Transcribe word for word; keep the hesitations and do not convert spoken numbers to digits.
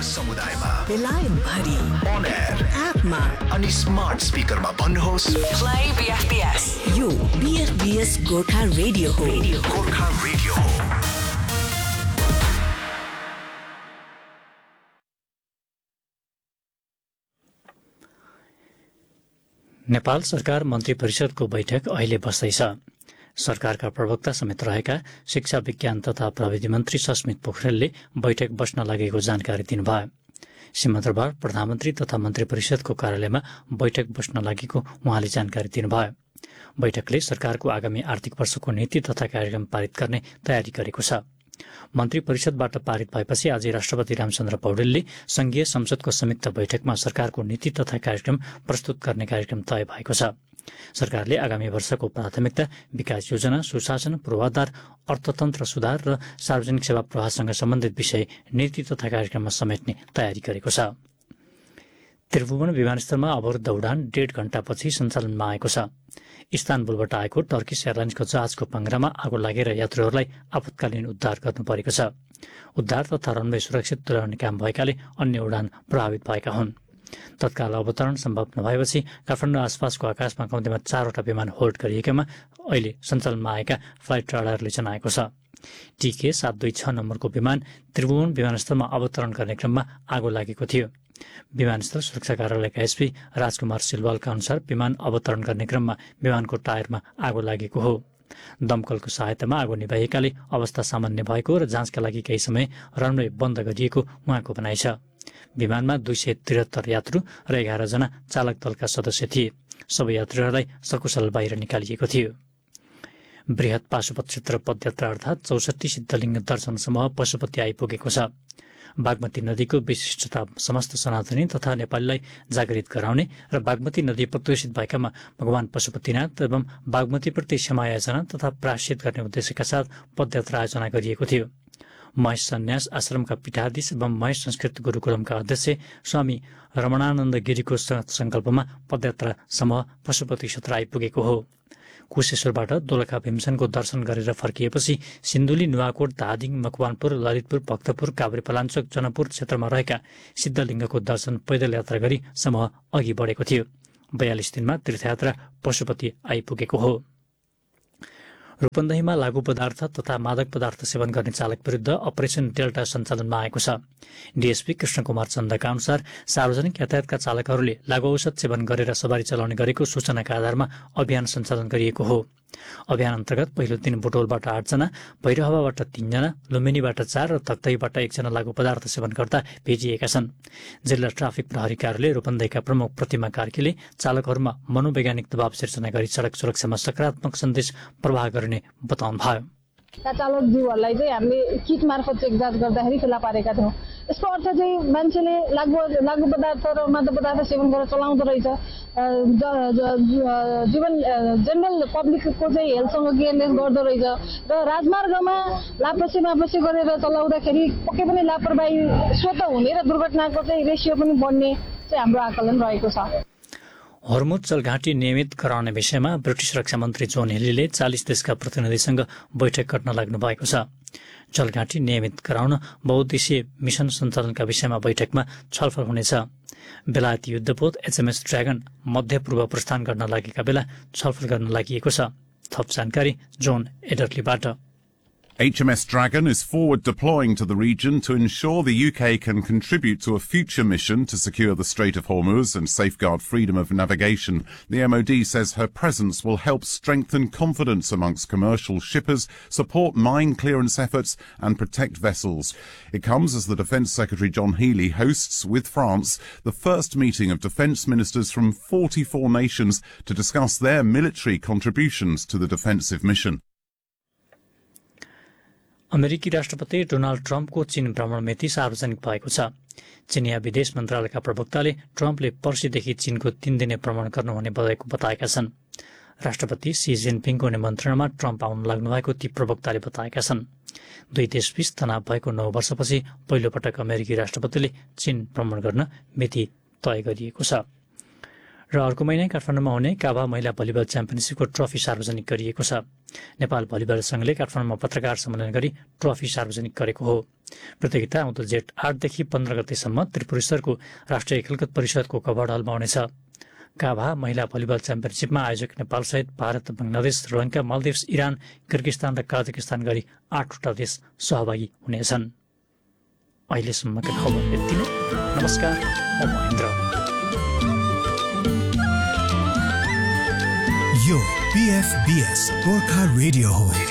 समुदायमा बेलायत भरि on air एपमा अनि स्मार्ट स्पिकरमा भन्नुहोस् Play B F B S. यो B F B S Gorkha radio हो। गोर्खा रेडियो हो। नेपाल सरकार मन्त्री परिषदको बैठक अहिले बस्दैछ। सरकारका प्रवक्ता समेत रहेका शिक्षा विज्ञान तथा प्रविधि मन्त्री सस्मित पोखरेलले बैठक बस्न लागेको जानकारी दिनुभयो। सिंहदरबार प्रधानमन्त्री तथा मन्त्री परिषदको कार्यालयमा बैठक बस्न लागेको उहाँले जानकारी दिनुभयो। बैठकले सरकारको आगामी आर्थिक वर्षको नीति तथा कार्यक्रम पारित गर्ने तयारी गरेको छ। मन्त्री परिषदबाट पारित भएपछि आज राष्ट्रपति रामचन्द्र पौडेलले संघीय संसदको संयुक्त बैठकमा सरकारको नीति तथा कार्यक्रम प्रस्तुत गर्ने कार्यक्रम तय भएको छ। सरकारले आगामी वर्षको प्राथमिकता विकास योजना, सुशासन, पूर्वाधार, अर्थतन्त्र सुधार र सार्वजनिक सेवा प्रवाहसँग सम्बन्धित विषय नीति तथा कार्यक्रममा समेट्ने तयारी गरेको छ। त्रिभुवन विमानस्थलमा अवरुद्ध उडान डेढ घण्टापछि सञ्चालनमा आएको छ। इस्तानबुलबाट आएको टर्किस एयरलाइन्सको जहाजको पाङ्ग्रामा आगो लागेर यात्रुहरूलाई आपतकालीन उद्धार गर्नु परेको छ। उद्धार तथा रनवे सुरक्षित तुल्याउने काम भएकाले अन्य उडान प्रभावित भएका हुन्। तत्काल अवतरण सम्भव नभएपछि काठमाडौँ आसपासको आकाशमा कम्तीमा चारवटा विमान होल्ड गरिएकामा अहिले सञ्चालनमा आएका फ्लाइट रडारले जनाएको छ। टिके सात दुई छ नम्बरको विमान त्रिभुवन विमानस्थलमा अवतरण गर्ने क्रममा आगो लागेको थियो। विमानस्थल सुरक्षा कार्यालयका एसपी राजकुमार सिलवालका अनुसार विमान अवतरण गर्ने क्रममा विमानको टायरमा आगो लागेको हो। दमकलको सहायतामा आगो निभाइएकाले अवस्था सामान्य भएको र जाँचका लागि केही समय रनवे बन्द गरिएको उहाँको भनाइ छ। विमानमा दुई सय त्रिहत्तर यात्रु र एघार जना चालक दलका सदस्य थिए। सबै यात्रुहरूलाई सकुशल बाहिर निकालिएको थियो। बृहत पाशुपत क्षेत्र पदयात्रा अर्थात् चौसठी सिद्धलिङ्ग दर्शन समूह पशुपति आइपुगेको छ। बागमती नदीको विशिष्टता समस्त सनातनी तथा नेपालीलाई जागृत गराउने र बागमती नदी प्रदूषित भएकामा भगवान पशुपतिनाथ एवं बागमतीप्रति क्षमायाचना तथा प्रायश्चित गर्ने उद्देश्यका साथ पदयात्रा आयोजना गरिएको थियो। महेश सन्यास आश्रमका पीठाधीश एवं महेश संस्कृत गुरुकुलमका अध्यक्ष स्वामी रमणानन्द गिरीको संकल्पमा पदयात्रा समूह पशुपति क्षेत्र आइपुगेको हो। कुशेश्वरबाट दोलखा भीमसेनको दर्शन गरेर फर्किएपछि सिन्धुली, नुवाकोट, धादिङ, मकवानपुर, ललितपुर, भक्तपुर, काभ्रेपलाञ्चोक, जनकपुर क्षेत्रमा रहेका सिद्धलिङ्गको दर्शन पैदल यात्रा गरी समूह अघि बढेको थियो। बयालिस दिनमा तीर्थयात्रा पशुपति आइपुगेको हो। रूपन्देहीमा लागू पदार्थ तथा मादक पदार्थ सेवन गर्ने चालक विरुद्ध अपरेसन डेल्टा सञ्चालनमा आएको छ। डीएसपी कृष्ण कुमार चन्दका अनुसार सार्वजनिक यातायातका चालकहरूले लागू औषध सेवन गरेर सवारी चलाउने गरेको सूचनाका आधारमा अभियान सञ्चालन गरिएको हो। अभियान अन्तर्गत पहिलो दिन बुटोलबाट आठजना, भैरहवाबाट तीनजना, लुम्बिनीबाट चार र तक्तहीबाट एकजना लागू पदार्थ सेवन गर्दा भेटिएका छन्। जिल्ला ट्राफिक प्रहरी कार्यालय रूपन्देहीका प्रमुख प्रतिमा कार्कीले चालकहरूमा मनोवैज्ञानिक दबाव सिर्जना गरी सडक सुरक्षामा सकारात्मक सन्देश प्रवाह गर्ने बताउनुभयो। चालकज्यूहरूलाई चाहिँ हामीले किट मार्फत चेक जाँच गर्दाखेरि फेला पारेका थियौँ। यसको अर्थ चाहिँ मान्छेले लागु लागु पदार्थ र मादक पदार्थ सेवन गरेर चलाउँदो रहेछ। जीवन जेनरल पब्लिकको चाहिँ हेल्थसँग केयरलेस गर्दो रहेछ र राजमार्गमा लापसी मापसी गरेर चलाउँदाखेरि पक्कै पनि लापरवाही स्वतः हुने र दुर्घटनाको चाहिँ रेसियो पनि बढ्ने चाहिँ हाम्रो आकलन रहेको छ। हर्मुज जलघाटी नियमित गराउने विषयमा ब्रिटिस रक्षा मन्त्री जोन हेलीले चालिस देशका प्रतिनिधिसँग बैठक गर्न लाग्नु भएको छ। जलघाटी नियमित गराउन बहुद्देशीय मिशन सञ्चालनका विषयमा बैठकमा छलफल हुनेछ। बेलायती युद्धपोत एचएमएस ड्रागन मध्य पूर्व प्रस्थान गर्न लागेका बेला छलफल गर्न लागि छ। थप जानकारी John एडर्लीबाट। H M S Dragon is forward deploying to the region to ensure the U K can contribute to a future mission to secure the Strait of Hormuz and safeguard freedom of navigation. The M O D says her presence will help strengthen confidence amongst commercial shippers, support mine clearance efforts and protect vessels. It comes as the Defence Secretary John Healey hosts with France the first meeting of defence ministers from forty-four nations to discuss their military contributions to the defensive mission. अमेरिकी राष्ट्रपति Donald ट्रम्पको चीन भ्रमण मिति सार्वजनिक भएको छ। चिनिया विदेश मन्त्रालयका प्रवक्ताले ट्रम्पले पर्सिदेखि चीनको तीन दिने भ्रमण गर्नुहुने भएको बताएका छन्। राष्ट्रपति सी जिनपिङको निमन्त्रणामा ट्रम्प आउन लाग्नुभएको ती प्रवक्ताले बताएका छन्। दुई देशबीच तनाव भएको नौ वर्षपछि पहिलो पटक अमेरिकी राष्ट्रपतिले चीन भ्रमण गर्न मिति तय गरिएको छ। र अर्को महिना काठमाडौँमा हुने काभा महिला भलिबल च्याम्पियनसिपको ट्रफी सार्वजनिक गरिएको छ। नेपाल भलिबल संघले काठमाडौँमा पत्रकार सम्मेलन गरी ट्रफी सार्वजनिक गरेको हो। प्रतियोगिता आउँदो जेठ आठदेखि पन्ध्र गतेसम्म त्रिपुर स्तरको राष्ट्रिय खेलकुद परिषदको कभर हलमा हुनेछ। काभा महिला भलिबल च्याम्पियनसिपमा आयोजक नेपालसहित Bharat, Bangladesh, Sri Lanka, Maldives, Iran, Kyrgyzstan र काजाकिस्तान गरी आठवटा देश सहभागी हुनेछन्। अहिलेसम्मका खबर यति नै। नमस्कार, म महेन्द्र। यो पीएफबीएस गोर्खा रेडियो हो।